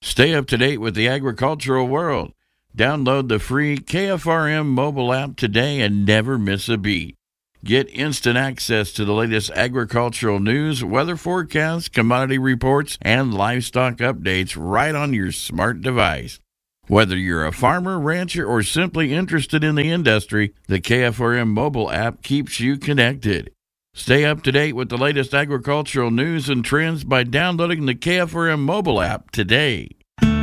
Stay up to date with the agricultural world. Download the free KFRM mobile app today and never miss a beat. Get instant access to the latest agricultural news, weather forecasts, commodity reports, and livestock updates right on your smart device. Whether you're a farmer, rancher, or simply interested in the industry, the KFRM mobile app keeps you connected. Stay up to date with the latest agricultural news and trends by downloading the KFRM mobile app today.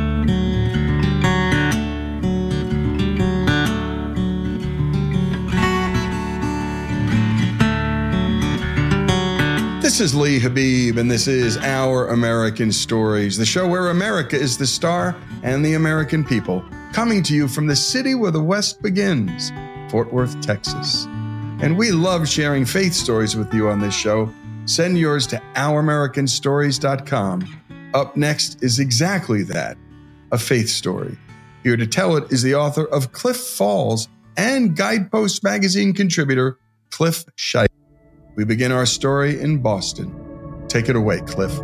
This is Lee Habib, and this is Our American Stories, the show where America is the star and the American people, coming to you from the city where the West begins, Fort Worth, Texas. And we love sharing faith stories with you on this show. Send yours to ouramericanstories.com. Up next is exactly that, a faith story. Here to tell it is the author of Cliff Falls and Guidepost magazine contributor, Cliff Scheidt. We begin our story in Boston. Take it away, Cliff.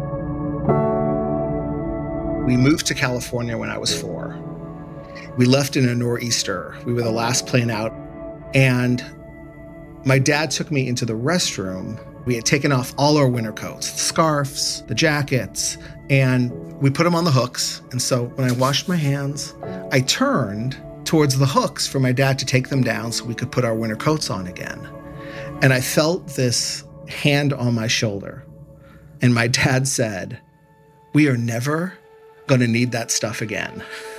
We moved to California when I was 4. We left in a nor'easter. We were the last plane out. And my dad took me into the restroom. We had taken off all our winter coats, the scarves, the jackets, and we put them on the hooks. And so when I washed my hands, I turned towards the hooks for my dad to take them down so we could put our winter coats on again. And I felt this hand on my shoulder. And my dad said, "We are never going to need that stuff again."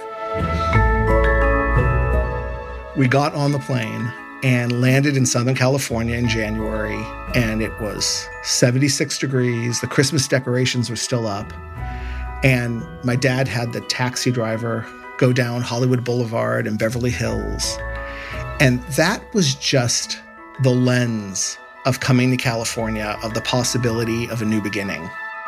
We got on the plane and landed in Southern California in January. And it was 76 degrees. The Christmas decorations were still up. And my dad had the taxi driver go down Hollywood Boulevard and Beverly Hills. And that was just the lens of coming to California, of the possibility of a new beginning.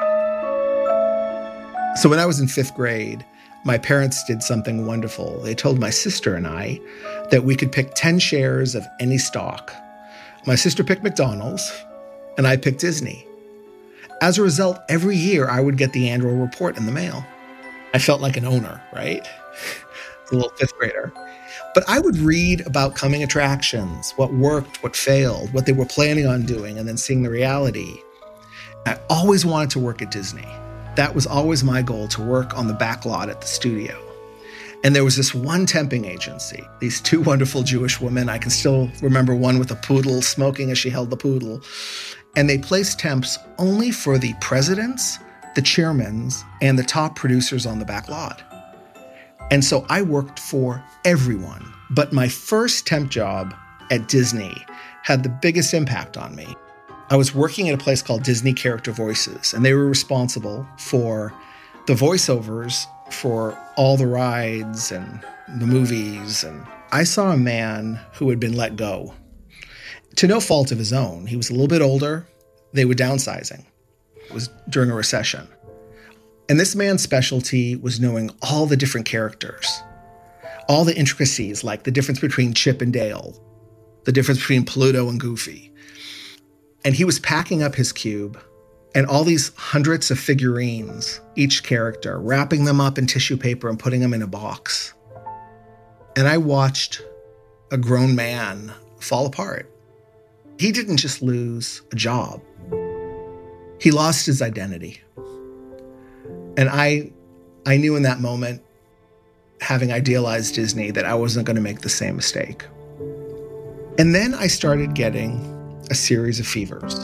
So when I was in 5th grade, my parents did something wonderful. They told my sister and I that we could pick 10 shares of any stock. My sister picked McDonald's, and I picked Disney. As a result, every year I would get the annual report in the mail. I felt like an owner, right? A little 5th grader. But I would read about coming attractions, what worked, what failed, what they were planning on doing, and then seeing the reality. I always wanted to work at Disney. That was always my goal, to work on the back lot at the studio. And there was this one temping agency, these 2 wonderful Jewish women. I can still remember one with a poodle smoking as she held the poodle. And they placed temps only for the presidents, the chairmans, and the top producers on the back lot. And so I worked for everyone. But my first temp job at Disney had the biggest impact on me. I was working at a place called Disney Character Voices, and they were responsible for the voiceovers for all the rides and the movies. And I saw a man who had been let go, to no fault of his own. He was a little bit older. They were downsizing. It was during a recession. And this man's specialty was knowing all the different characters, all the intricacies, like the difference between Chip and Dale, the difference between Pluto and Goofy. And he was packing up his cube and all these hundreds of figurines, each character, wrapping them up in tissue paper and putting them in a box. And I watched a grown man fall apart. He didn't just lose a job. He lost his identity. And I knew in that moment, having idealized Disney, that I wasn't going to make the same mistake. And then I started getting a series of fevers.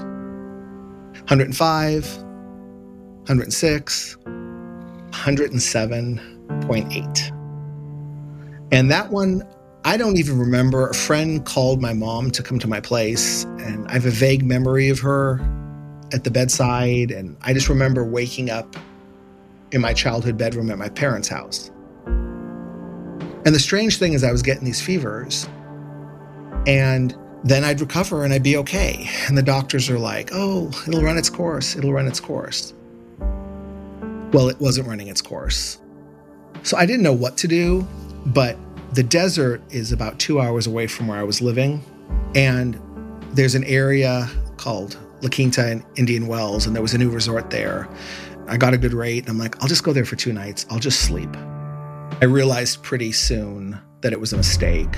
105, 106, 107.8. And that one, I don't even remember. A friend called my mom to come to my place, and I have a vague memory of her at the bedside. And I just remember waking up in my childhood bedroom at my parents' house. And the strange thing is I was getting these fevers, and then I'd recover and I'd be okay. And the doctors are like, "Oh, it'll run its course. It'll run its course." Well, it wasn't running its course. So I didn't know what to do, but the desert is about 2 hours away from where I was living. And there's an area called La Quinta in Indian Wells, and there was a new resort there. I got a good rate. And I'm like, I'll just go there for 2 nights. I'll just sleep. I realized pretty soon that it was a mistake.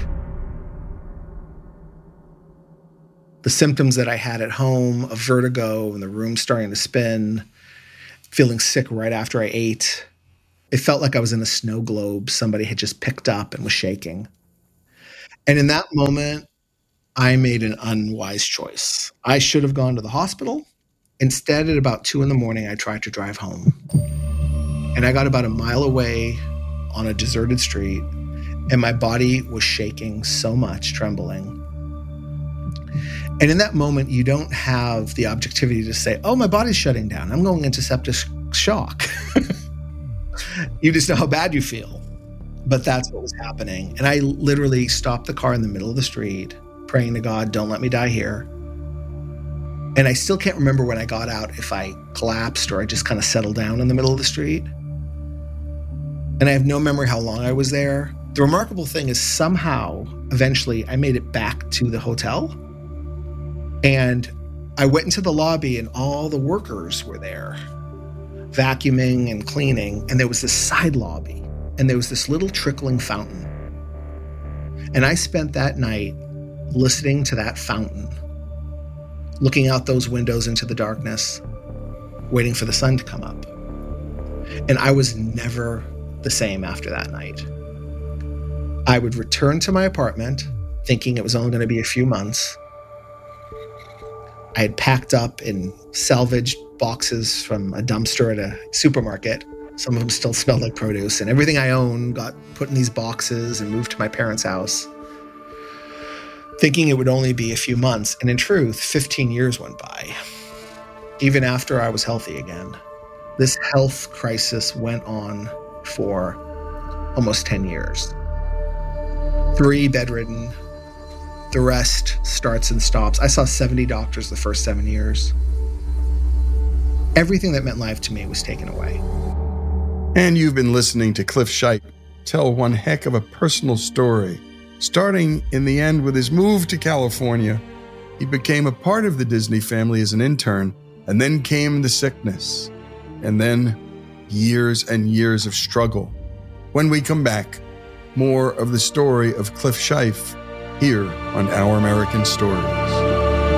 The symptoms that I had at home of vertigo and the room starting to spin, feeling sick right after I ate, it felt like I was in a snow globe somebody had just picked up and was shaking. And in that moment, I made an unwise choice. I should have gone to the hospital. Instead, at about 2 a.m, I tried to drive home. And I got about a mile away on a deserted street, and my body was shaking so much, trembling. And in that moment, you don't have the objectivity to say, oh, my body's shutting down. I'm going into septic shock. You just know how bad you feel. But that's what was happening. And I literally stopped the car in the middle of the street, praying to God, don't let me die here. And I still can't remember when I got out, if I collapsed or I just kind of settled down in the middle of the street. And I have no memory how long I was there. The remarkable thing is somehow, eventually, I made it back to the hotel. And I went into the lobby and all the workers were there, vacuuming and cleaning. And there was this side lobby and there was this little trickling fountain. And I spent that night listening to that fountain, looking out those windows into the darkness, waiting for the sun to come up. And I was never the same after that night. I would return to my apartment thinking it was only going to be a few months. I had packed up in salvaged boxes from a dumpster at a supermarket. Some of them still smelled like produce, and everything I owned got put in these boxes and moved to my parents' house, thinking it would only be a few months. And in truth, 15 years went by, even after I was healthy again. This health crisis went on for almost 10 years. 3 bedridden, the rest starts and stops. I saw 70 doctors the first 7 years. Everything that meant life to me was taken away. And you've been listening to Cliff Shipe tell one heck of a personal story. Starting in the end with his move to California, he became a part of the Disney family as an intern, and then came the sickness, and then years and years of struggle. When we come back, more of the story of Cliff Shipe here on Our American Stories.